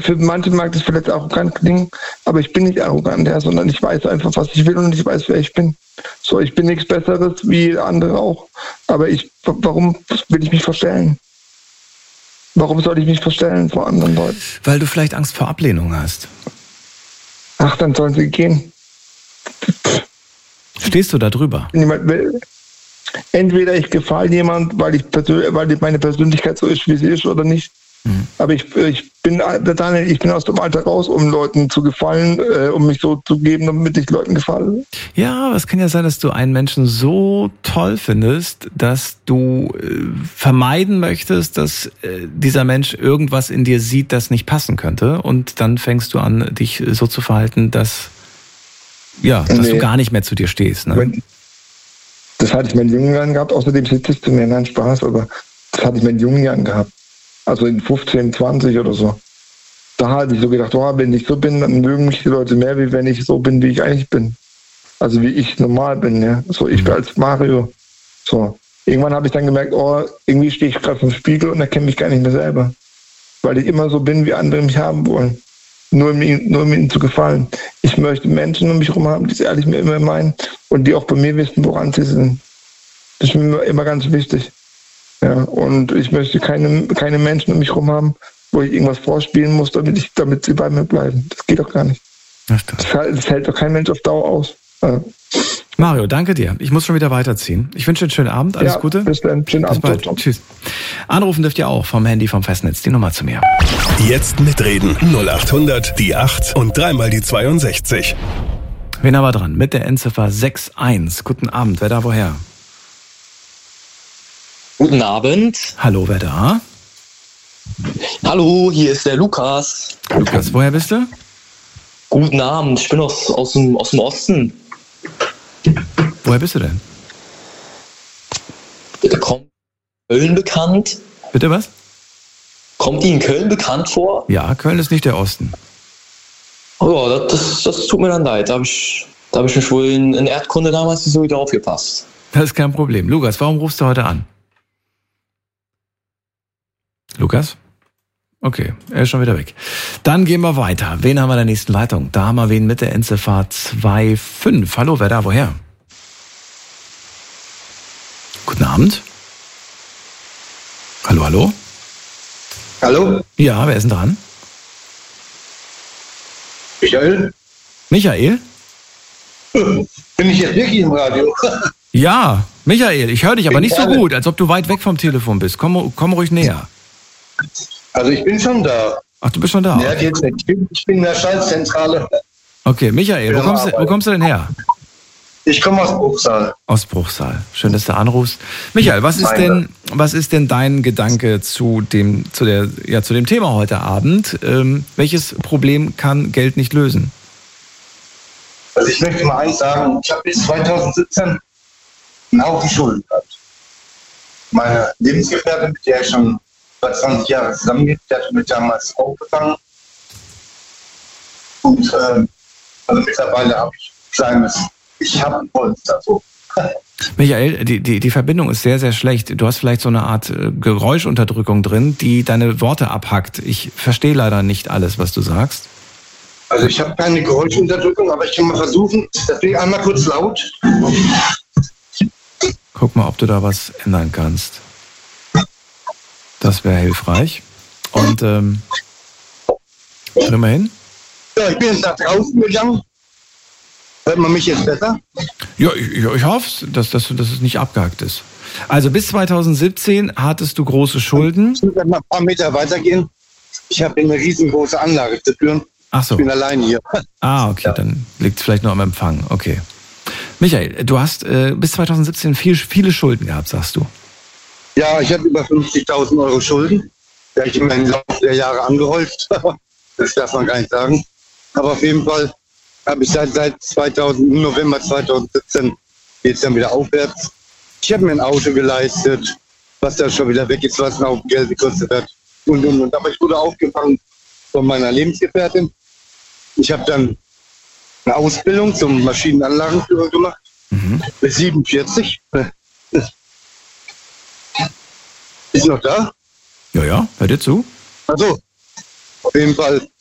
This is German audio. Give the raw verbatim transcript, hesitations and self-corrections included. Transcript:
für manche mag das vielleicht arrogant klingen, aber ich bin nicht arrogant, ja, sondern ich weiß einfach, was ich will und ich weiß, wer ich bin. So, ich bin nichts Besseres wie andere auch. Aber ich, warum will ich mich verstellen? Warum soll ich mich verstellen vor anderen Leuten? Weil du vielleicht Angst vor Ablehnung hast. Ach, dann sollen sie gehen. Stehst du da drüber? Niemand will. Entweder ich gefalle jemand, weil ich persö- weil meine Persönlichkeit so ist, wie sie ist, oder nicht. Mhm. Aber ich, ich bin Daniel, ich bin aus dem Alter raus, um Leuten zu gefallen, äh, um mich so zu geben, damit ich Leuten gefalle. Ja, aber es kann ja sein, dass du einen Menschen so toll findest, dass du äh, vermeiden möchtest, dass äh, dieser Mensch irgendwas in dir sieht, das nicht passen könnte. Und dann fängst du an, dich so zu verhalten, dass, ja, dass nee. du gar nicht mehr zu dir stehst. Ne? Das hatte ich in meinen jungen Jahren gehabt. Außerdem sitze ich zu mir, nein, Spaß, aber das hatte ich in meinen jungen Jahren gehabt. Also in fünfzehn, zwanzig oder so. Da hatte ich so gedacht, oh, wenn ich so bin, dann mögen mich die Leute mehr, wie wenn ich so bin, wie ich eigentlich bin. Also wie ich normal bin, ja. So, ich bin als Mario. So. Irgendwann habe ich dann gemerkt, oh, irgendwie stehe ich gerade vom Spiegel und erkenne mich gar nicht mehr selber. Weil ich immer so bin, wie andere mich haben wollen. Nur um ihnen, nur um ihnen zu gefallen. Ich möchte Menschen um mich herum haben, die es ehrlich mir immer meinen und die auch bei mir wissen, woran sie sind. Das ist mir immer ganz wichtig. Ja, und ich möchte keine, keine Menschen um mich herum haben, wo ich irgendwas vorspielen muss, damit, ich, damit sie bei mir bleiben. Das geht doch gar nicht. Das, das hält doch kein Mensch auf Dauer aus. Ja. Mario, danke dir. Ich muss schon wieder weiterziehen. Ich wünsche dir einen schönen Abend. Alles ja, Gute. Bis dann. Schönen bis Abend. Bald. Ciao. Tschüss. Anrufen dürft ihr auch vom Handy, vom Festnetz. Die Nummer zu mir. Jetzt mitreden. null acht hundert, die acht und dreimal die zweiundsechzig. Wen haben wir dran? Mit der Endziffer sechs eins. Guten Abend. Wer da woher? Guten Abend. Hallo, wer da? Hallo, hier ist der Lukas. Lukas, woher bist du? Guten Abend, ich bin aus, aus, dem, aus dem Osten. Woher bist du denn? Kommt Köln bekannt? Bitte was? Kommt Ihnen Köln bekannt vor? Ja, Köln ist nicht der Osten. Oh ja, das, das, das tut mir dann leid. Da habe ich, da hab ich mich wohl in, in Erdkunde damals nicht so wieder aufgepasst. Das ist kein Problem. Lukas, warum rufst du heute an? Lukas? Okay, er ist schon wieder weg. Dann gehen wir weiter. Wen haben wir in der nächsten Leitung? Da haben wir wen mit der Endziffer zwei fünf. Hallo, wer da? Woher? Guten Abend. Hallo, hallo? Hallo? Ja, wer ist denn dran? Michael? Michael? Bin ich jetzt wirklich im Radio? Ja, Michael, ich höre dich aber nicht so gut, als ob du weit weg vom Telefon bist. Komm, komm ruhig näher. Also ich bin schon da. Ach, du bist schon da? Ja, geht's nicht. Ich bin, ich bin in der Schaltzentrale. Okay, Michael, wo kommst, du, wo kommst du denn her? Ich komme aus Bruchsal. Aus Bruchsal. Schön, dass du anrufst. Michael, was ist denn, was ist denn dein Gedanke zu dem, zu der, ja, zu dem Thema heute Abend? Ähm, welches Problem kann Geld nicht lösen? Also ich möchte mal eins sagen, ich habe bis zwanzig siebzehn einen Haufen Schulden gehabt. Meine Lebensgefährtin, mit der ich schon über zwanzig Jahre zusammengeht, der hat mich damals aufgefangen. Und äh, also mittlerweile habe ich ein kleines, ich habe ein Polster. So. Michael, die, die, die Verbindung ist sehr, sehr schlecht. Du hast vielleicht so eine Art äh, Geräuschunterdrückung drin, die deine Worte abhackt. Ich verstehe leider nicht alles, was du sagst. Also ich habe keine Geräuschunterdrückung, aber ich kann mal versuchen. Deswegen einmal kurz laut. Guck mal, ob du da was ändern kannst. Das wäre hilfreich. Und ähm, schau mal hin. Ja, ich bin jetzt nach draußen gegangen. Hört man mich jetzt besser? Ja, ich, ich hoffe, dass, dass, dass es nicht abgehackt ist. Also bis zwanzig siebzehn hattest du große Schulden. Ich muss mal ein paar Meter weitergehen. Ich habe eine riesengroße Anlage zu führen. Ach so. Ich bin allein hier. Ah, okay, ja. Dann liegt es vielleicht noch am Empfang. Okay. Michael, du hast äh, bis zwanzig siebzehn viel, viele Schulden gehabt, sagst du? Ja, ich habe über fünfzigtausend Euro Schulden. Die habe ich immer im Laufe der Jahre angehäuft. Das darf man gar nicht sagen. Aber auf jeden Fall habe ich seit, seit zweitausend, November zwanzig siebzehn geht es dann wieder aufwärts. Ich habe mir ein Auto geleistet, was da schon wieder weg ist, was ein Haufen Geld gekostet hat. Und, und, und. Aber ich wurde aufgefangen von meiner Lebensgefährtin. Ich habe dann eine Ausbildung zum Maschinenanlagenführer gemacht. Mhm. Bis siebenundvierzig. Ist noch da? Ja, ja, hör dir zu. Also, Auf jeden Fall